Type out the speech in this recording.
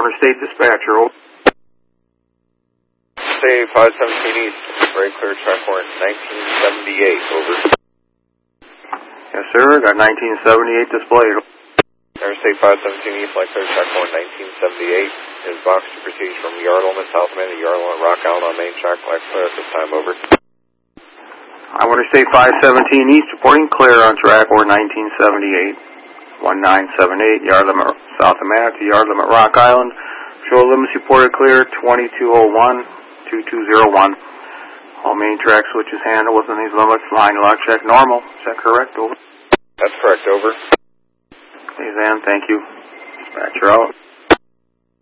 State Dispatcher, over. Say 517 East, very clear, track warrant 1978, over. Yes, sir, got 1978 displayed. Interstate 517 East, like clear, track warrant 1978, is box to proceed from yard limit, south main to yard limit, Rock Island on main track, like clear at this time, over. I want to State 517 East, reporting clear on track warrant 1978, 1978, yard limit south of Manatee, yard limit Rock Island. Show limits reported clear, 2201. 2201. All main track switches handled within these limits. Line lock check normal. Is that correct? Over. That's correct. Over. Please, and thank you. Dispatcher out.